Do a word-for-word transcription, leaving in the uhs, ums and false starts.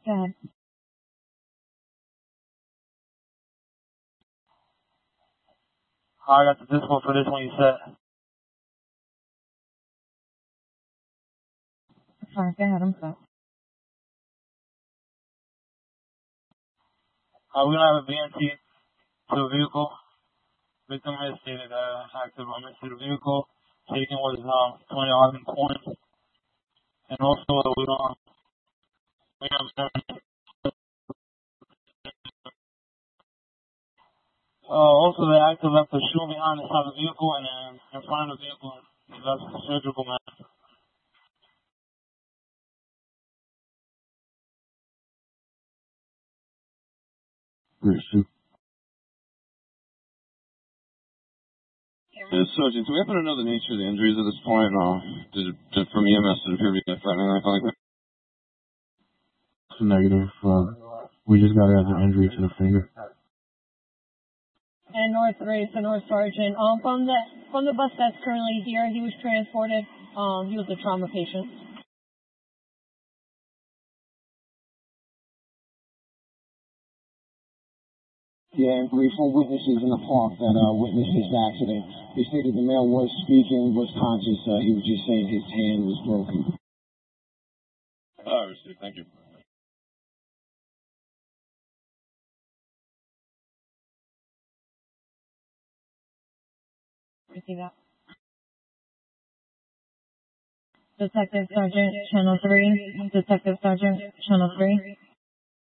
Go ahead. I got the disco for this one you said. Fine, go ahead, I'm sorry. Uh, we're gonna have a V N T to the vehicle. Victim has stated uh, active on to the vehicle. Taken was um, twenty dollars in coins. And also, we um, we have uh, also the active left the shoe behind inside the vehicle, and then in front of the vehicle, that's the surgical mask. Yes, Sergeant, do we happen to know the nature of the injuries at this point? Uh, did it, did, from E M S, did it appear to be a threatening or anything like that? It's a negative. Uh, we just got an injury to the finger. And North three, so North Sergeant. Um, from the from the bus that's currently here, he was transported. Um, he was a trauma patient. Yeah, and three, four witnesses in the park that uh, witnessed this accident. They stated the male was speaking, was conscious. Uh, he was just saying his hand was broken. Oh, received. Thank you. Receive that. Detective Sergeant, Channel three. Detective Sergeant, Channel three.